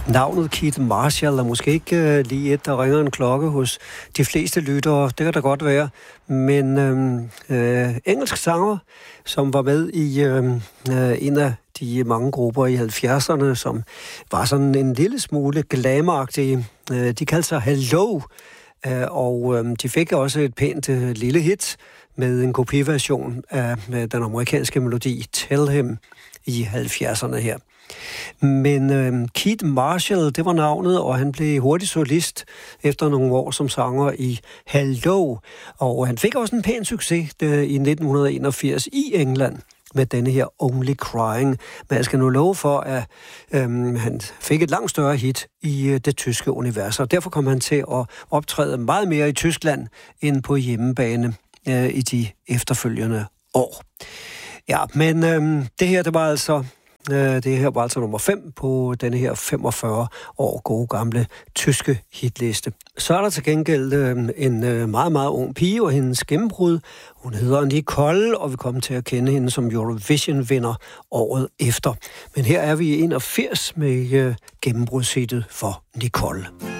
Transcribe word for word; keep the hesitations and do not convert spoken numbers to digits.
Navnet Keith Marshall er måske ikke øh, lige et, der ringer en klokke hos de fleste lyttere. Det kan da godt være. Men øh, øh, engelsk sanger, som var med i øh, øh, en af de mange grupper i halvfjerdserne, som var sådan en lille smule glamagtige. Øh, de kaldte sig Hello, øh, og øh, de fik også et pænt øh, lille hit med en kopiversion af øh, den amerikanske melodi Tell Him i halvfjerdserne her. Men øh, Keith Marshall, det var navnet, og han blev hurtigt solist efter nogle år som sanger i Hello. Og han fik også en pæn succes øh, i nitten enogfirs i England med denne her Only Crying. Men jeg skal nu love for, at øh, han fik et langt større hit i øh, det tyske univers, og derfor kom han til at optræde meget mere i Tyskland end på hjemmebane øh, i de efterfølgende år. Ja, men øh, det her, det var altså Det her var altså nummer fem på denne her femogfyrre år gode gamle tyske hitliste. Så er der til gengæld øh, en øh, meget, meget ung pige og hendes gennembrud. Hun hedder Nicole, og vi kommer til at kende hende som Eurovision-vinder året efter. Men her er vi i enogfirs med øh, gennembrudshittet for Nicole.